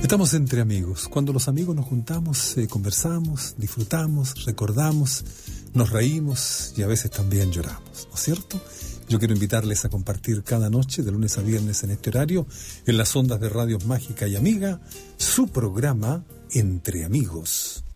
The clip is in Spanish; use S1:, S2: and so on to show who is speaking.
S1: Estamos entre amigos. Cuando los amigos nos juntamos, conversamos, disfrutamos, recordamos, nos reímos y a veces también lloramos, ¿no es cierto? Yo quiero invitarles a compartir cada noche, de lunes a viernes en este horario, en las ondas de Radio Mágica y Amiga, su programa Entre Amigos.